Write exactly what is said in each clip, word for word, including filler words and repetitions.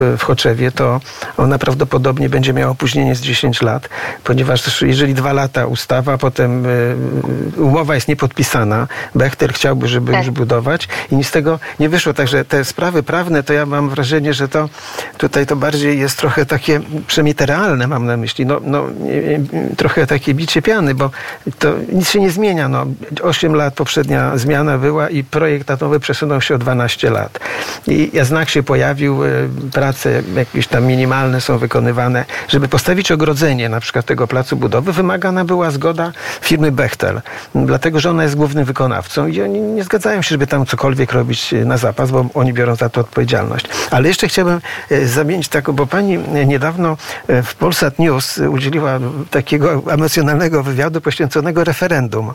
w Choczewie, to ona prawdopodobnie będzie miała opóźnienie z dziesięć lat, ponieważ jeżeli dwa lata ustawa, potem umowa jest niepodpisana, Bechtel chciałby, żeby już budować i nic z tego nie wyszło. Także te sprawy prawne, to ja mam wrażenie, że to tutaj to bardziej jest trochę takie, przynajmniej te realne mam na myśli, no, no trochę takie bicie piany, bo to nic się nie zmienia. No, osiem lat poprzednia zmiana była i projekt atomowy przesunął się o dwanaście lat. I znak się pojawił, prace jakieś tam minimalne są wykonywane. Żeby postawić ogrodzenie na przykład tego placu budowy, wymagana była zgoda firmy Bechtel, dlatego, że ona jest głównym wykonawcą i oni nie zgadzają się, żeby tam cokolwiek robić na zapas, bo oni biorą za to odpowiedzialność. Ale jeszcze chciałbym zamienić taką, bo pani niedawno w Polsat News udzieliła takiego emocjonalnego wywiadu poświęconego referendum.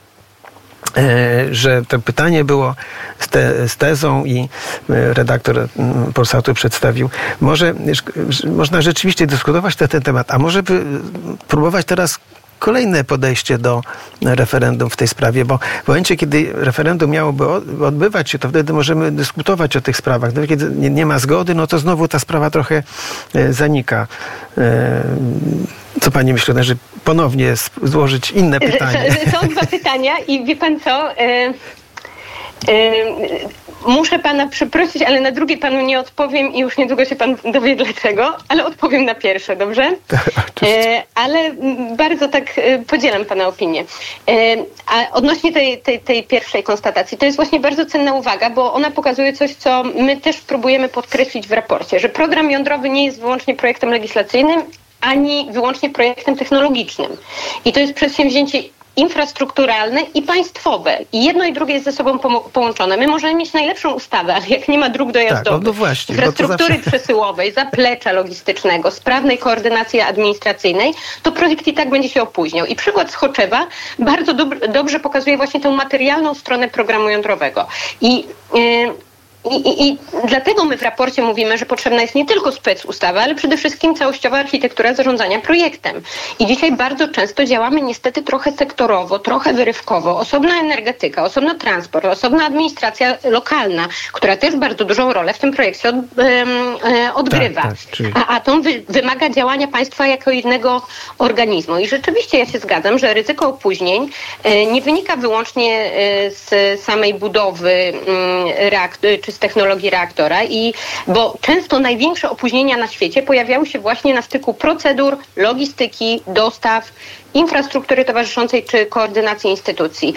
Że to pytanie było z, te, z tezą i redaktor Polsatu przedstawił. Może można rzeczywiście dyskutować na ten temat, a może by próbować teraz kolejne podejście do referendum w tej sprawie, bo w momencie, kiedy referendum miałoby odbywać się, to wtedy możemy dyskutować o tych sprawach. No, kiedy nie, nie ma zgody, no to znowu ta sprawa trochę zanika. Co pani myśli, że ponownie złożyć inne pytanie? Są dwa pytania i wie pan co? Muszę pana przeprosić, ale na drugie panu nie odpowiem i już niedługo się pan dowie dlaczego, ale odpowiem na pierwsze, dobrze? E, ale bardzo tak podzielam pana opinię. E, a odnośnie tej, tej, tej pierwszej konstatacji, to jest właśnie bardzo cenna uwaga, bo ona pokazuje coś, co my też próbujemy podkreślić w raporcie, że program jądrowy nie jest wyłącznie projektem legislacyjnym, ani wyłącznie projektem technologicznym. I to jest przedsięwzięcie infrastrukturalne i państwowe. I jedno i drugie jest ze sobą połączone. My możemy mieć najlepszą ustawę, ale jak nie ma dróg dojazdowych, tak, no właśnie, infrastruktury zawsze... przesyłowej, zaplecza logistycznego, sprawnej koordynacji administracyjnej, to projekt i tak będzie się opóźniał. I przykład z Choczewa bardzo dob- dobrze pokazuje właśnie tę materialną stronę programu jądrowego. I yy, I, i, I dlatego my w raporcie mówimy, że potrzebna jest nie tylko specustawa, ale przede wszystkim całościowa architektura zarządzania projektem. I dzisiaj bardzo często działamy niestety trochę sektorowo, trochę wyrywkowo. Osobna energetyka, osobno transport, osobna administracja lokalna, która też bardzo dużą rolę w tym projekcie od, e, odgrywa. Tak, tak, czyli... A atom wy, wymaga działania państwa jako jednego organizmu. I rzeczywiście ja się zgadzam, że ryzyko opóźnień e, nie wynika wyłącznie e, z samej budowy e, reaktoru, z technologii reaktora, i bo często największe opóźnienia na świecie pojawiały się właśnie na styku procedur, logistyki, dostaw, infrastruktury towarzyszącej czy koordynacji instytucji.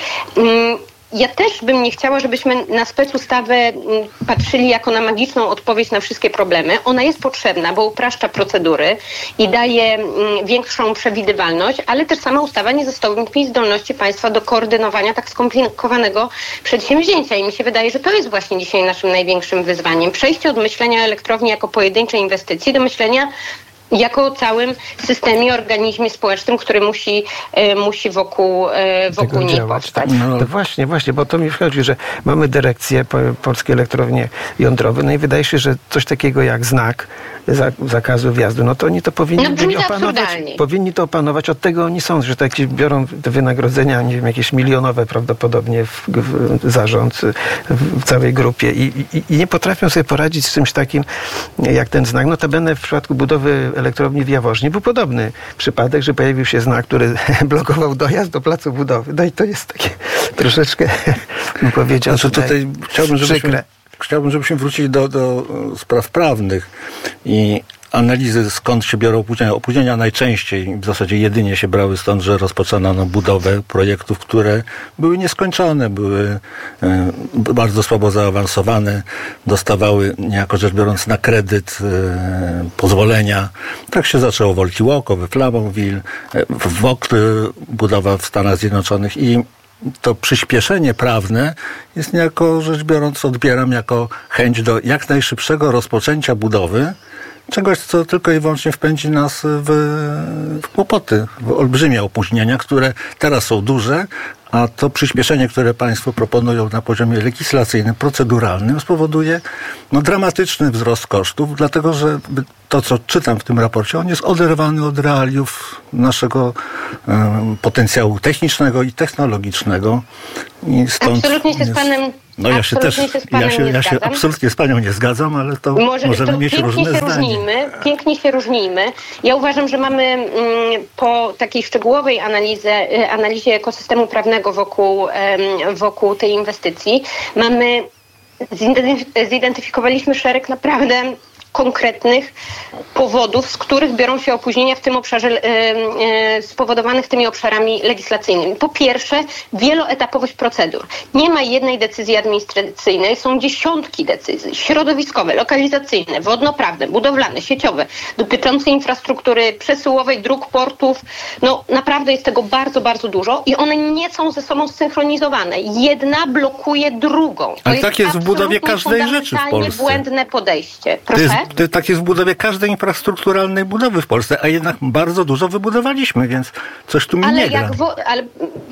Ja też bym nie chciała, żebyśmy na specustawę patrzyli jako na magiczną odpowiedź na wszystkie problemy. Ona jest potrzebna, bo upraszcza procedury i daje większą przewidywalność, ale też sama ustawa nie zastąpi zdolności państwa do koordynowania tak skomplikowanego przedsięwzięcia. I mi się wydaje, że to jest właśnie dzisiaj naszym największym wyzwaniem. Przejście od myślenia o elektrowni jako pojedynczej inwestycji do myślenia jako całym systemie, organizmie społecznym, który musi, e, musi wokół, e, wokół niej powstać. No, to właśnie, właśnie, bo to mi chodzi, że mamy dyrekcję po, Polskiej Elektrowni Jądrowej, no i wydaje się, że coś takiego jak znak za, zakazu wjazdu, no to oni to powinni no, opanować. Powinni to opanować. Od tego oni są, że takie biorą te wynagrodzenia, nie wiem, jakieś milionowe prawdopodobnie w, w zarząd w całej grupie i, i, i nie potrafią sobie poradzić z czymś takim jak ten znak. Notabene w przypadku budowy elektrowni w Jaworznie był podobny przypadek, że pojawił się znak, który blokował dojazd do placu budowy. No i to jest takie troszeczkę, bym powiedział, znaczy, tutaj chciałbym, żebyśmy, chciałbym, żebyśmy wrócili do, do spraw prawnych i analizy, skąd się biorą opóźnienia. Opóźnienia najczęściej, w zasadzie jedynie się brały stąd, że rozpoczynano budowę projektów, które były nieskończone, były e, bardzo słabo zaawansowane, dostawały niejako rzecz biorąc na kredyt e, pozwolenia. Tak się zaczęło w Olkiłoko, we Flamanville, e, w W O K budowa w Stanach Zjednoczonych i to przyspieszenie prawne jest niejako rzecz biorąc odbieram jako chęć do jak najszybszego rozpoczęcia budowy czegoś, co tylko i wyłącznie wpędzi nas w, w kłopoty, w olbrzymie opóźnienia, które teraz są duże, a to przyspieszenie, które państwo proponują na poziomie legislacyjnym, proceduralnym, spowoduje no, dramatyczny wzrost kosztów, dlatego że to, co czytam w tym raporcie, on jest oderwany od realiów naszego um, potencjału technicznego i technologicznego. I stąd absolutnie się jest... z panem No ja się też, się z panem ja się, nie ja się zgadzam. absolutnie z panią nie zgadzam, ale to Może, możemy to mieć pięknie różne się zdanie. różnimy, pięknie się różnimy. Ja uważam, że mamy mm, po takiej szczegółowej analizie, analizie ekosystemu prawnego wokół, em, wokół tej inwestycji, mamy zidentyfikowaliśmy szereg naprawdę konkretnych powodów, z których biorą się opóźnienia w tym obszarze, e, e, spowodowanych tymi obszarami legislacyjnymi. Po pierwsze, wieloetapowość procedur. Nie ma jednej decyzji administracyjnej, są dziesiątki decyzji środowiskowe, lokalizacyjne, wodnoprawne, budowlane, sieciowe, dotyczące infrastruktury przesyłowej, dróg, portów. No naprawdę jest tego bardzo, bardzo dużo i one nie są ze sobą zsynchronizowane. Jedna blokuje drugą. To Ale jest tak jest w budowie każdej rzeczy w Polsce. Błędne podejście. To Proszę? jest, to tak jest w budowie każdej infrastrukturalnej budowy w Polsce, a jednak bardzo dużo wybudowaliśmy, więc coś tu mi ale nie gra. jak wo- ale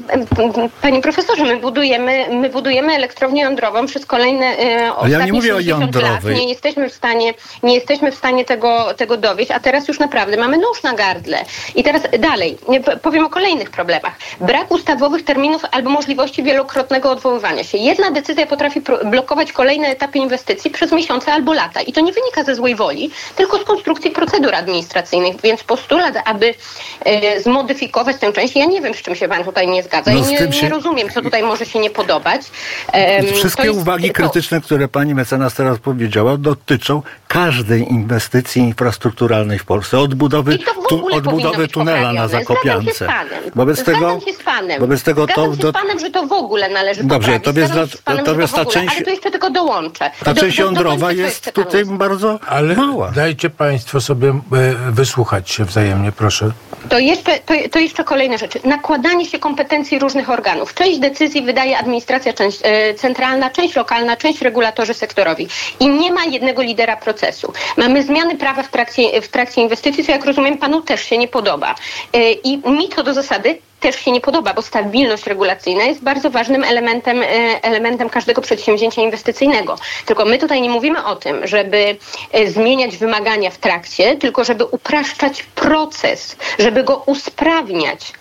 panie profesorze, my budujemy, my budujemy elektrownię jądrową przez kolejne e, ostatnie ja nie mówię o sześćdziesiąt jądrowej. lat. Nie jesteśmy w stanie, nie jesteśmy w stanie tego, tego dowieść, a teraz już naprawdę mamy nóż na gardle. I teraz dalej, p- powiem o kolejnych problemach. Brak ustawowych terminów albo możliwości wielokrotnego odwoływania się. Jedna decyzja potrafi pro- blokować kolejne etapy inwestycji przez miesiące albo lata. I to nie wynika ze złej woli, tylko z konstrukcji procedur administracyjnych. Więc postulat, aby e, zmodyfikować tę część, ja nie wiem, z czym się pan tutaj nie zgadza No i z nie, tym się- nie rozumiem, co tutaj może się nie podobać. E, Wszystkie to jest- uwagi to- krytyczne, które pani mecenas teraz powiedziała, dotyczą każdej inwestycji infrastrukturalnej w Polsce. Od budowy, I to w tu, ogóle od powinno budowy być tunela na poprawione. Zakopiance. Zgadzam się z panem. Wobec Zgadzam tego, się z panem. wobec tego to... Zgadzam się do, z panem, że to w ogóle należy Dobrze, poprawić. to jest Zgadzam ta- się z panem, to że jest to w ta ogóle, część- ale to jeszcze tylko dołączę. ta Do- część do- jądrowa dokończę, co jest jeszcze panu tutaj bardzo Ale mała. dajcie państwo sobie e, wysłuchać się wzajemnie, proszę. To jeszcze, to, to jeszcze kolejne rzeczy. Nakładanie się kompetencji różnych organów. Część decyzji wydaje administracja część, e, centralna, część lokalna, część regulatorzy sektorowi. I nie ma jednego lidera procesu. Mamy zmiany prawa w trakcie, w trakcie inwestycji, co jak rozumiem panu też się nie podoba. E, I mi co do zasady też się nie podoba, bo stabilność regulacyjna jest bardzo ważnym elementem, e, elementem każdego przedsięwzięcia inwestycyjnego. Tylko my tutaj nie mówimy o tym, żeby e, zmieniać wymagania w trakcie, tylko żeby upraszczać proces, żeby go usprawniać.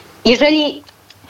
Jeżeli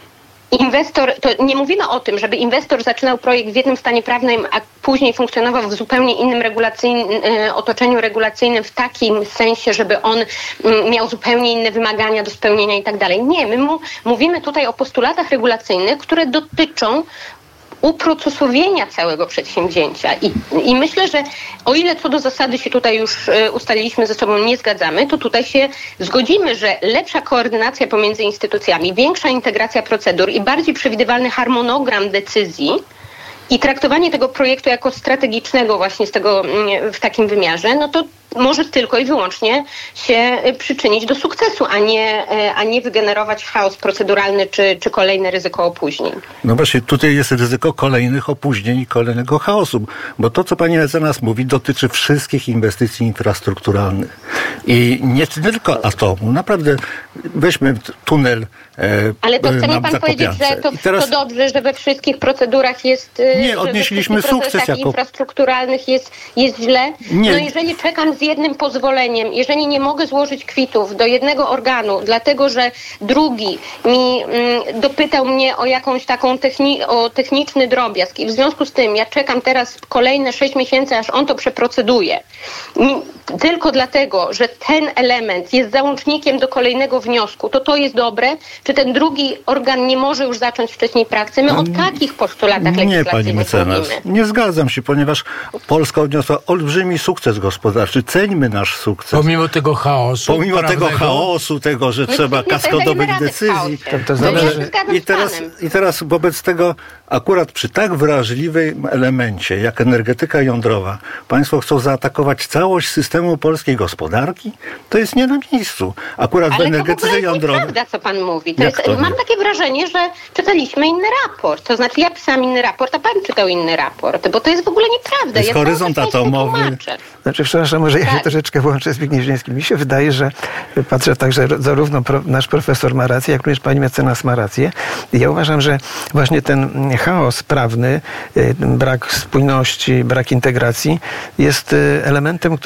inwestor, to nie mówimy o tym, żeby inwestor zaczynał projekt w jednym stanie prawnym, a później funkcjonował w zupełnie innym regulacyjnym, e, otoczeniu regulacyjnym w takim sensie, żeby on m, miał zupełnie inne wymagania do spełnienia i tak dalej. Nie, my mu, mówimy tutaj o postulatach regulacyjnych, które dotyczą uprocesowienia całego przedsięwzięcia. I, I myślę, że o ile co do zasady się tutaj już e, ustaliliśmy ze sobą, nie zgadzamy, to tutaj się zgodzimy, że lepsza koordynacja pomiędzy instytucjami, większa integracja procedur i bardziej przewidywalny harmonogram decyzji i traktowanie tego projektu jako strategicznego właśnie z tego, mm, w takim wymiarze, no to może tylko i wyłącznie się y, przyczynić do sukcesu, a nie, y, a nie wygenerować chaos proceduralny czy, czy kolejne ryzyko opóźnień. No właśnie, tutaj jest ryzyko kolejnych opóźnień i kolejnego chaosu, bo to, co pani mecenas mówi, dotyczy wszystkich inwestycji infrastrukturalnych. I nie tylko atomu. Naprawdę, weźmy tunel e, Ale to chce mi na pan powiedzieć, Zakopiance. że to, I teraz, to dobrze, że we wszystkich procedurach jest... y, Nie, że odnieśliśmy we wszystkich sukces procesach jako- infrastrukturalnych jest, jest źle. Nie. No jeżeli czekam z jednym pozwoleniem, jeżeli nie mogę złożyć kwitów do jednego organu, dlatego że drugi mi mm, dopytał mnie o jakąś taką techni- o techniczny drobiazg i w związku z tym ja czekam teraz kolejne sześć miesięcy, aż on to przeproceduje. Mi, tylko dlatego, że ten element jest załącznikiem do kolejnego wniosku, to to jest dobre? Czy ten drugi organ nie może już zacząć wcześniej pracy? My o takich postulatach nie, pani legislacyjnych mecenas, mówimy. nie zgadzam się, ponieważ Polska odniosła olbrzymi sukces gospodarczy. Ceńmy nasz sukces. Pomimo tego chaosu Pomimo prawnego, tego chaosu, tego, że My trzeba nie dajemy kaskadowych rady w decyzji. chaosie. To- to No znaczy, ja że- się zgadzam I z teraz, panem. I teraz wobec tego akurat przy tak wrażliwym elemencie jak energetyka jądrowa państwo chcą zaatakować całość systemu polskiej gospodarki? To jest nie na miejscu. Akurat w Ale to w energetyce ogóle jest jądrowej... nieprawda, co pan mówi. To Jak jest, to nie? mam takie wrażenie, że czytaliśmy inny raport. To znaczy ja pisałam inny raport, a pan czytał inny raport, bo to jest w ogóle nieprawda. jest Ja cały horyzont czas państwu atomowy. tłumaczę. Znaczy, przepraszam, może ja się Tak. troszeczkę włączę z Zbigniew Zielińskim. Mi się wydaje, że patrzę tak, że zarówno pro, nasz profesor ma rację, jak również pani mecenas ma rację. I ja uważam, że właśnie ten chaos prawny, y, brak spójności, brak integracji jest y, elementem, który pozwala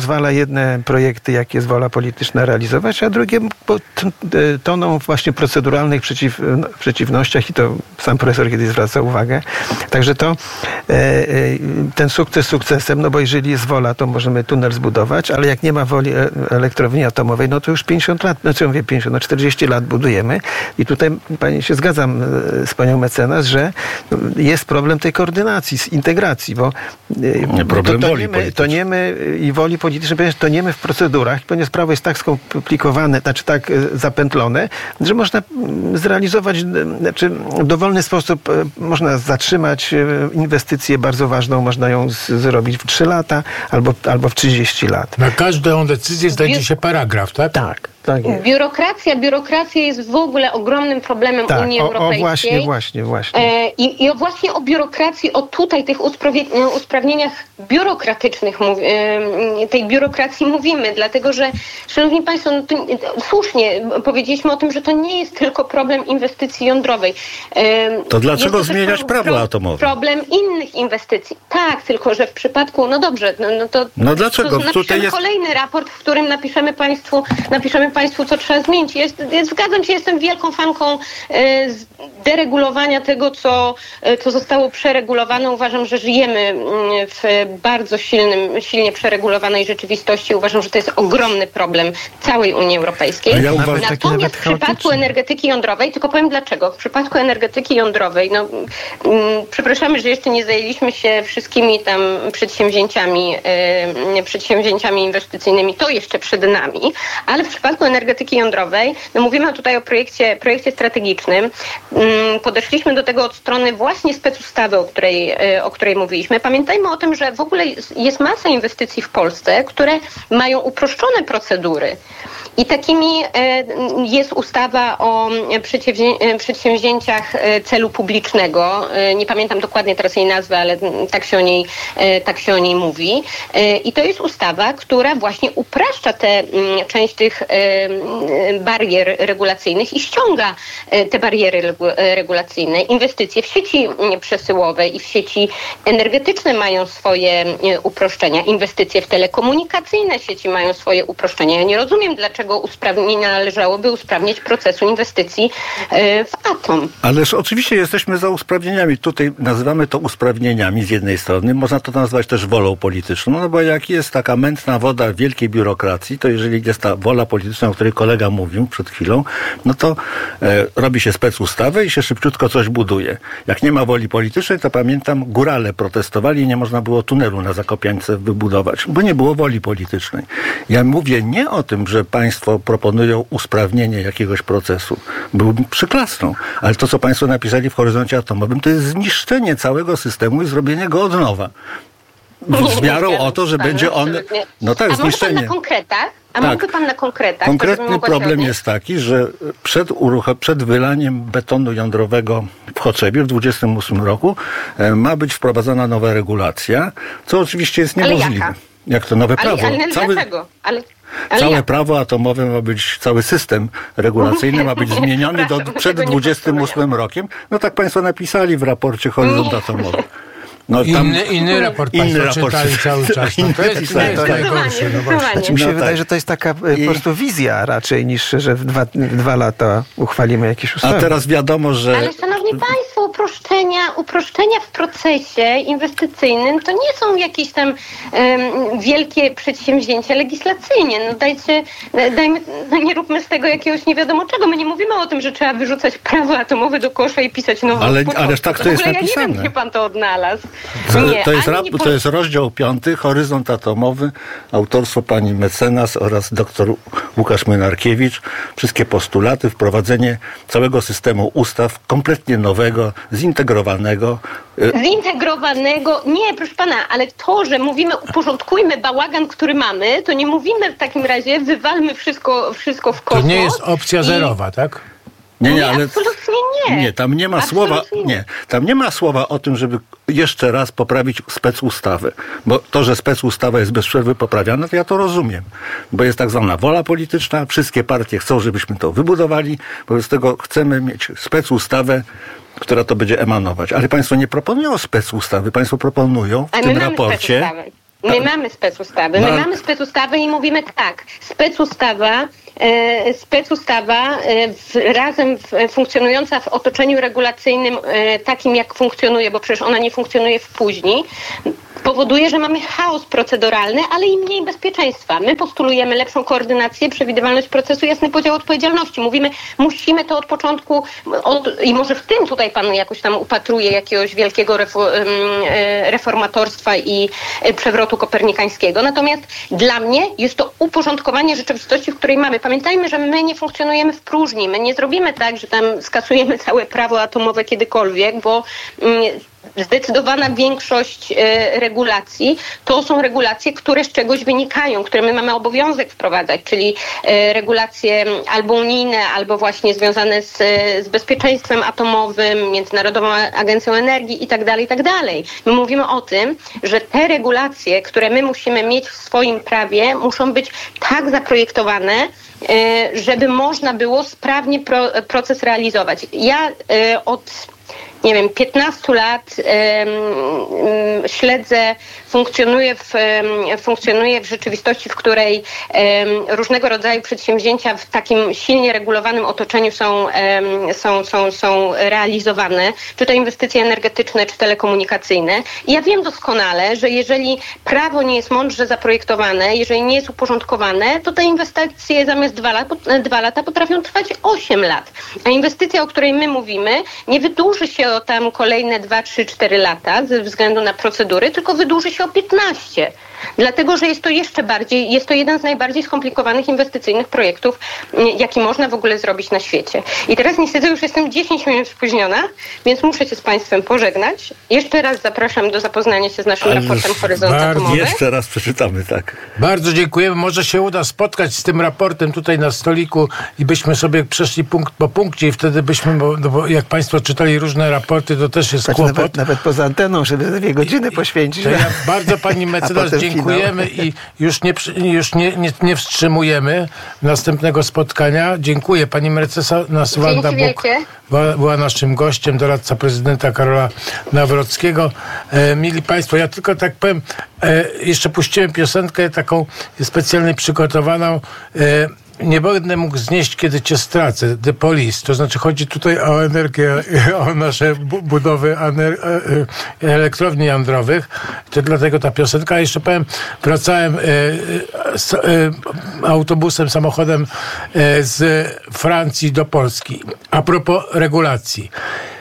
pozwala jedne projekty, jak jest wola polityczna, realizować, a drugie toną właśnie proceduralnych przeciw, przeciwnościach i to sam profesor kiedyś zwraca uwagę. Także to ten sukces sukcesem, no bo jeżeli jest wola, to możemy tunel zbudować, ale jak nie ma woli elektrowni atomowej, no to już pięćdziesiąt lat, no co ja mówię pięćdziesiąt, no czterdzieści lat budujemy i tutaj pani się zgadzam z panią mecenas, że jest problem tej koordynacji, integracji, bo nie, problem to, to, woli nie my, to nie my i woli politycznej, ponieważ to nie my w procedurach, ponieważ prawo jest tak skomplikowane, znaczy tak zapętlone, że można zrealizować, znaczy w dowolny sposób można zatrzymać inwestycję bardzo ważną, można ją z, zrobić w trzy lata albo, albo w trzydzieści lat. Na każdą decyzję znajdzie się paragraf, tak? Tak. Tak jest. Biurokracja, biurokracja jest w ogóle ogromnym problemem tak, Unii o, Europejskiej. O właśnie, właśnie, właśnie. E, I, I o właśnie o biurokracji, o tutaj tych usprawie- usprawnieniach biurokratycznych, mów, e, tej biurokracji mówimy, dlatego że, szanowni państwo, no to, słusznie powiedzieliśmy o tym, że to nie jest tylko problem inwestycji jądrowej. E, to dlaczego to zmieniać pro, prawo atomowe? Problem innych inwestycji. Tak, tylko że w przypadku, no dobrze, no, no to, no dlaczego? to napiszemy tutaj jest... kolejny raport, w którym napiszemy państwu, napiszemy Państwu, co trzeba zmienić. Jest, jest, zgadzam się, jestem wielką fanką e, deregulowania tego, co, e, co zostało przeregulowane. Uważam, że żyjemy m, w bardzo silnym, silnie przeregulowanej rzeczywistości. Uważam, że to jest ogromny problem całej Unii Europejskiej. Ja uważam, Natomiast w przypadku energetyki jądrowej, tylko powiem dlaczego. W przypadku energetyki jądrowej, no m, przepraszamy, że jeszcze nie zajęliśmy się wszystkimi tam przedsięwzięciami, e, przedsięwzięciami inwestycyjnymi. To jeszcze przed nami, ale w przypadku energetyki jądrowej, no mówimy tutaj o projekcie, projekcie strategicznym. Podeszliśmy do tego od strony właśnie specustawy, o której, o której mówiliśmy. Pamiętajmy o tym, że w ogóle jest masa inwestycji w Polsce, które mają uproszczone procedury. I takimi jest ustawa o przedsięwzięciach celu publicznego. Nie pamiętam dokładnie teraz jej nazwy, ale tak się o niej, tak się o niej mówi. I to jest ustawa, która właśnie upraszcza tę część tych barier regulacyjnych i ściąga te bariery regulacyjne. Inwestycje w sieci przesyłowe i w sieci energetyczne mają swoje uproszczenia. Inwestycje w telekomunikacyjne sieci mają swoje uproszczenia. Ja nie rozumiem, dlaczego usprawni, nie należałoby usprawnić procesu inwestycji w atom. Ależ oczywiście jesteśmy za usprawnieniami. Tutaj nazywamy to usprawnieniami z jednej strony. Można to nazwać też wolą polityczną, no bo jak jest taka mętna woda wielkiej biurokracji, to jeżeli jest ta wola polityczna, o której kolega mówił przed chwilą, no to e, robi się specustawę i się szybciutko coś buduje. Jak nie ma woli politycznej, to pamiętam, górale protestowali i nie można było tunelu na Zakopiańce wybudować, bo nie było woli politycznej. Ja mówię nie o tym, że państwo proponują usprawnienie jakiegoś procesu. Byłbym przyklasną. Ale to, co państwo napisali w Horyzoncie Atomowym, to jest zniszczenie całego systemu i zrobienie go od nowa. Z miarą o to, że będzie on... No tak, A zniszczenie. może pan na konkretach? A tak. mógłby pan na konkretach? Konkretny problem jest taki, że przed, uruch- przed wylaniem betonu jądrowego w Choczewie w dwudziestym ósmym roku e, ma być wprowadzona nowa regulacja, co oczywiście jest niemożliwe. Ale jaka? Jak to nowe ale, prawo? Ale Cały, dlaczego? Ale, ale całe jak? prawo atomowe ma być, cały system regulacyjny ma być zmieniony do, przed dwudziestym ósmym rokiem. No tak państwo napisali w raporcie Horyzont Atomowy. No, tam inny, inny raport inny państwo raport czytali cały czas. No, to jest, to jest najgorsze. No właśnie. Znaczy, mi się No wydaje, tak. że to jest taka I... po prostu wizja raczej niż, że w dwa, w dwa lata uchwalimy jakieś ustawy. A teraz wiadomo, że... Ale szanowni państwo, uproszczenia, uproszczenia w procesie inwestycyjnym to nie są jakieś tam um, wielkie przedsięwzięcia legislacyjne. No dajcie, dajmy, no nie róbmy z tego jakiegoś nie wiadomo czego. My nie mówimy o tym, że trzeba wyrzucać prawo atomowe do kosza i pisać nową Ale, ależ tak to jest ja napisane. nie wiem, gdzie pan to odnalazł. To, Nie, to, jest ani rap, nie to jest rozdział piąty, Horyzont Atomowy, autorstwo pani mecenas oraz doktor Łukasz Mynarkiewicz. Wszystkie postulaty, wprowadzenie całego systemu ustaw, kompletnie nowego, zintegrowanego. Zintegrowanego, nie, proszę pana, ale to, że mówimy uporządkujmy bałagan, który mamy, to nie mówimy w takim razie wywalmy wszystko, wszystko w kosmos. To nie jest opcja i... zerowa, tak? Nie, nie, nie, ale absolutnie nie. Nie, tam nie ma Absolutnie słowa, nie. nie, tam nie ma słowa o tym, żeby jeszcze raz poprawić specustawę. Bo to, że specustawa jest bez przerwy poprawiana, to ja to rozumiem. Bo jest tak zwana wola polityczna, wszystkie partie chcą, żebyśmy to wybudowali, wobec tego chcemy mieć specustawę, która to będzie emanować. Ale państwo nie proponują specustawy, państwo proponują w A my tym mamy raporcie... specustawę. My mamy specustawy. My No. mamy specustawy i mówimy tak. Specustawa, e, specustawa e, w, razem w, funkcjonująca w otoczeniu regulacyjnym e, takim, jak funkcjonuje, bo przecież ona nie funkcjonuje w później, powoduje, że mamy chaos proceduralny, ale i mniej bezpieczeństwa. My postulujemy lepszą koordynację, przewidywalność procesu, jasny podział odpowiedzialności. Mówimy, musimy to od początku od, i może w tym tutaj pan jakoś tam upatruje jakiegoś wielkiego refo, reformatorstwa i przewrotu kopernikańskiego. Natomiast dla mnie jest to uporządkowanie rzeczywistości, w której mamy. Pamiętajmy, że my nie funkcjonujemy w próżni. My nie zrobimy tak, że tam skasujemy całe prawo atomowe kiedykolwiek, bo mm, zdecydowana większość e, regulacji to są regulacje, które z czegoś wynikają, które my mamy obowiązek wprowadzać, czyli e, regulacje albo unijne, albo właśnie związane z, z bezpieczeństwem atomowym, Międzynarodową Agencją Energii i tak dalej, i tak dalej. My mówimy o tym, że te regulacje, które my musimy mieć w swoim prawie, muszą być tak zaprojektowane, e, żeby można było sprawnie pro, proces realizować. Ja e, od nie wiem, piętnastu lat um, śledzę, funkcjonuję w, um, funkcjonuję w rzeczywistości, w której um, różnego rodzaju przedsięwzięcia w takim silnie regulowanym otoczeniu są, um, są, są, są realizowane, czy to inwestycje energetyczne, czy telekomunikacyjne. I ja wiem doskonale, że jeżeli prawo nie jest mądrze zaprojektowane, jeżeli nie jest uporządkowane, to te inwestycje zamiast dwa, lat, dwa lata potrafią trwać osiem lat. A inwestycja, o której my mówimy, nie wydłuży się o tam kolejne dwa, trzy, cztery lata ze względu na procedury, tylko wydłuży się o piętnaście. Dlatego, że jest to jeszcze bardziej, jest to jeden z najbardziej skomplikowanych inwestycyjnych projektów, jaki można w ogóle zrobić na świecie. I teraz niestety już jestem dziesięć minut spóźniona, więc muszę się z Państwem pożegnać. Jeszcze raz zapraszam do zapoznania się z naszym Ale raportem Horyzont bardzo Atomowy. Jeszcze raz przeczytamy, tak. Bardzo dziękujemy. Może się uda spotkać z tym raportem tutaj na stoliku i byśmy sobie przeszli punkt po punkcie i wtedy byśmy, bo, no bo jak Państwo czytali różne raporty, to też jest Choć kłopot. nawet, nawet poza anteną, żeby dwie godziny poświęcić. To ja bardzo pani mecenas dziękujemy i już nie, już nie, nie, nie wstrzymujemy następnego spotkania. Dziękuję. Pani mecenas Wanda Buk była, była naszym gościem, doradca prezydenta Karola Nawrockiego. E, mili Państwo, ja tylko tak powiem, e, jeszcze puściłem piosenkę taką specjalnie przygotowaną. E, Nie będę mógł znieść, kiedy cię stracę. The Police. To znaczy chodzi tutaj o energię, o nasze bu- budowy ener- elektrowni jądrowych. To dlatego ta piosenka. A jeszcze powiem, wracałem e, z, e, autobusem, samochodem e, z Francji do Polski. A propos regulacji.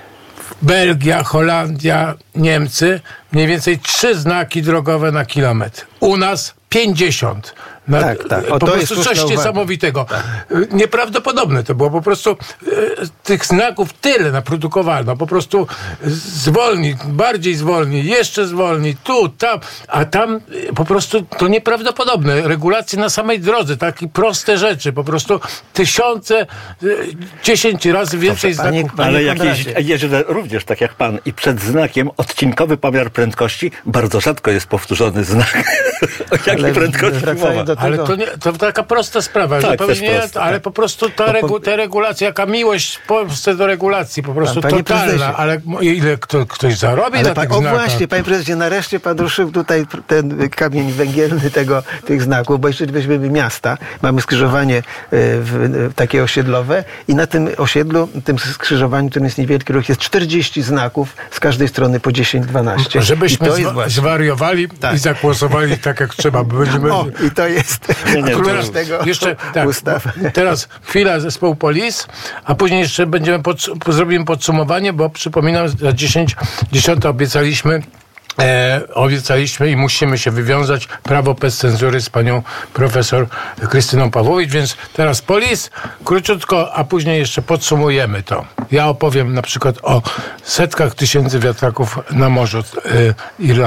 Belgia, Holandia, Niemcy, mniej więcej trzy znaki drogowe na kilometr. U nas pięćdziesiąt. Na, tak, tak. O, po to prostu jest coś uwaga. niesamowitego. Tak. Nieprawdopodobne to było. Po prostu e, tych znaków tyle naprodukowano. Po prostu zwolni, bardziej zwolni, jeszcze zwolni, tu, tam, a tam e, po prostu to nieprawdopodobne. Regulacje na samej drodze, takie proste rzeczy. Po prostu tysiące, e, dziesięć razy więcej Dobrze, panie, znaków. panie Ale jak Konradzie. jeździ, jeździ również tak jak pan i przed znakiem odcinkowy pomiar prędkości bardzo rzadko jest powtórzony znak. O jakiej Ale prędkości wracając mowa? do tego- Ale to, nie, to taka prosta sprawa, Tak, że też pewnie, prosta, ale tak. po prostu ta, regu, te regulacje, jaka miłość w Polsce do regulacji, po prostu Panie totalna, prezesie. ale ile kto, ktoś zarobi Ale na pa, tych o znakach? właśnie, panie prezesie, nareszcie pan ruszył tutaj ten kamień węgielny tego, tych znaków, bo jeszcze weźmiemy miasta, mamy skrzyżowanie y, w, y, takie osiedlowe i na tym osiedlu, tym skrzyżowaniu, którym jest niewielki ruch, jest czterdzieści znaków z każdej strony po dziesięć dwanaście. Żebyśmy I to jest zwa- właśnie. zwariowali Tak. i zagłosowali tak, jak trzeba. Bo będziemy... O, i to jest Nie, nie, klucz teraz tego Jeszcze tak, ustawy. teraz chwila zespołu Police, a później jeszcze będziemy pods- zrobimy podsumowanie, bo przypominam, za dziesięć, dziesiąte obiecaliśmy E, obiecaliśmy i musimy się wywiązać prawo bez cenzury z panią profesor Krystyną Pawłowicz, więc teraz Police, króciutko, a później jeszcze podsumujemy to. Ja opowiem na przykład o setkach tysięcy wiatraków na morzu e, Irlandii.